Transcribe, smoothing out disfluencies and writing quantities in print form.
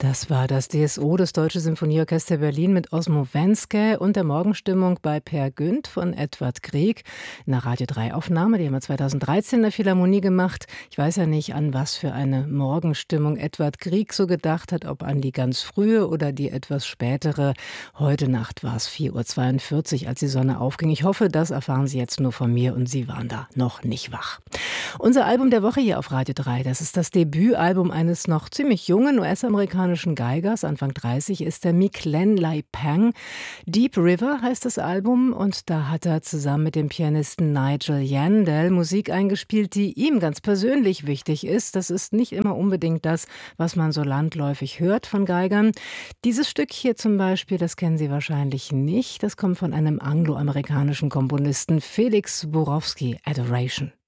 Das war das DSO, das Deutsche Symphonieorchester Berlin mit Osmo Wenske und der Morgenstimmung bei Per Günd von Edvard Grieg. Eine Radio-3-Aufnahme, die haben wir 2013 in der Philharmonie gemacht. Ich weiß ja nicht, an was für eine Morgenstimmung Edvard Grieg so gedacht hat, ob an die ganz frühe oder die etwas spätere. Heute Nacht war es 4:42 Uhr, als die Sonne aufging. Ich hoffe, das erfahren Sie jetzt nur von mir und Sie waren da noch nicht wach. Unser Album der Woche hier auf Radio 3, das ist das Debütalbum eines noch ziemlich jungen US-amerikanischen Geigers, Anfang 30 ist der Mi-Klen Lai Pang. Deep River heißt das Album und da hat er zusammen mit dem Pianisten Nigel Yandel Musik eingespielt, die ihm ganz persönlich wichtig ist. Das ist nicht immer unbedingt das, was man so landläufig hört von Geigern. Dieses Stück hier zum Beispiel, das kennen Sie wahrscheinlich nicht. Das kommt von einem angloamerikanischen Komponisten, Felix Borowski, Adoration.